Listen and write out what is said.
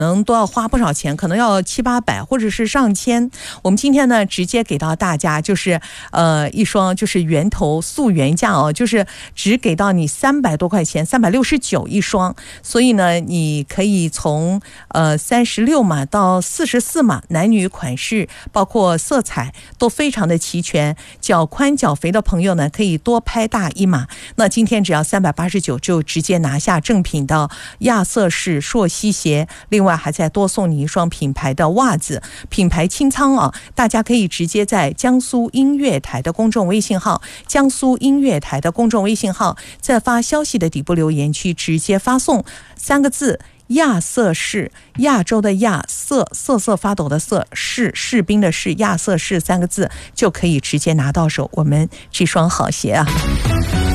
能都要花不少钱，可能要700、800或者是上千。我们今天呢直接给到大家就是一双就是源头溯源价哦，就是只给到你300多块钱，369一双。所以呢你可以从36码到44码，男女款式包括色彩都非常的齐全。脚宽脚肥的朋友呢可以多拍大一码。那今天只要389就直接拿下正品的亚瑟士溯溪鞋，另外还再多送你一双品牌的袜子，品牌清仓啊！大家可以直接在江苏音乐台的公众微信号，在发消息的底部留言区直接发送3个字亚瑟士，亚洲的亚，瑟发抖的瑟，士兵的士，亚瑟士3个字就可以直接拿到手我们这双好鞋啊。